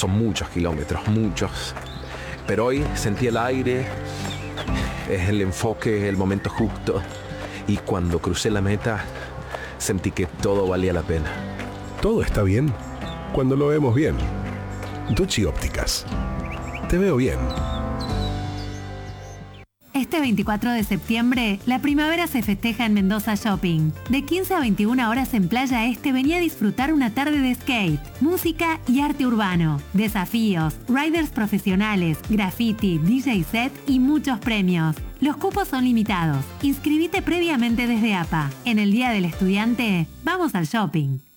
Son muchos kilómetros, muchos. Pero hoy sentí el aire, es el enfoque, el momento justo. Y cuando crucé la meta, sentí que todo valía la pena. Todo está bien cuando lo vemos bien. Ducci Ópticas. Te veo bien. Este 24 de septiembre, la primavera se festeja en Mendoza Shopping. De 15 a 21 horas en Playa Este, vení a disfrutar una tarde de skate, música y arte urbano, desafíos, riders profesionales, graffiti, DJ set y muchos premios. Los cupos son limitados. Inscribite previamente desde APA. En el Día del Estudiante, vamos al shopping.